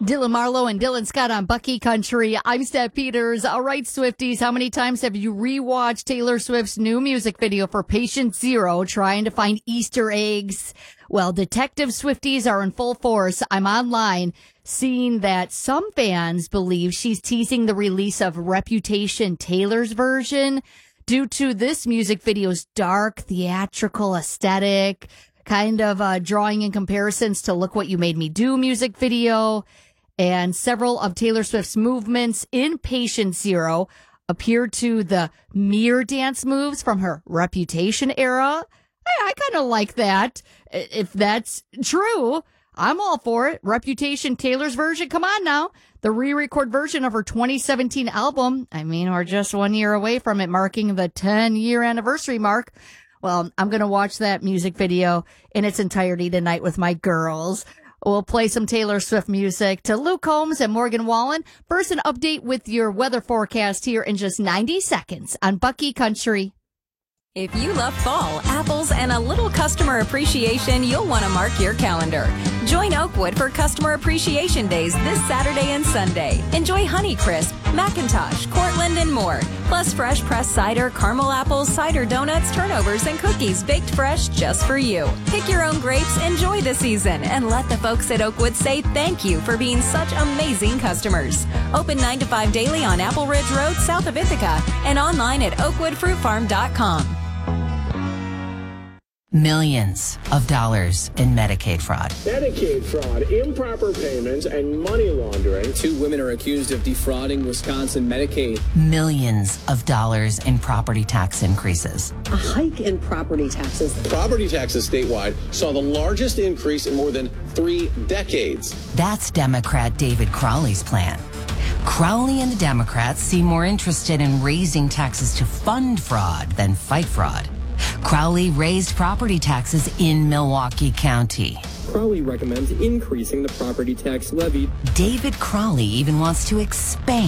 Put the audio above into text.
Dylan Marlowe and Dylan Scott on Bucky Country. I'm Steph Peters. All right, Swifties, how many times have you rewatched Taylor Swift's new music video for Patient Zero, trying to find Easter eggs? Well, Detective Swifties are in full force. I'm online seeing that some fans believe she's teasing the release of Reputation, Taylor's version, due to this music video's dark, theatrical aesthetic, kind of drawing in comparisons to Look What You Made Me Do music video. And several of Taylor Swift's movements in Patient Zero appear to the mirror dance moves from her Reputation era. I kind of like that. If that's true, I'm all for it. Reputation, Taylor's version. Come on now. The re-record version of her 2017 album. I mean, we're just 1 year away from it marking the 10-year anniversary mark. Well, I'm going to watch that music video in its entirety tonight with my girls. We'll play some Taylor Swift music to Luke Combs and Morgan Wallen. First, an update with your weather forecast here in just 90 seconds on Bucky Country. If you love fall, apples, and a little customer appreciation, you'll want to mark your calendar. Join Oakwood for Customer Appreciation Days this Saturday and Sunday. Enjoy Honeycrisp, McIntosh, Cortland, and more. Plus fresh pressed cider, caramel apples, cider donuts, turnovers, and cookies baked fresh just for you. Pick your own grapes, enjoy the season, and let the folks at Oakwood say thank you for being such amazing customers. Open 9 to 5 daily on Apple Ridge Road, south of Ithaca, and online at oakwoodfruitfarm.com. Millions of dollars in Medicaid fraud. Medicaid fraud, improper payments, and money laundering. 2 women are accused of defrauding Wisconsin Medicaid. Millions of dollars in property tax increases. A hike in property taxes. Property taxes statewide saw the largest increase in more than 3 decades. That's Democrat David Crowley's plan. Crowley and the Democrats seem more interested in raising taxes to fund fraud than fight fraud. Crowley raised property taxes in Milwaukee County. Crowley recommends increasing the property tax levy. David Crowley even wants to expand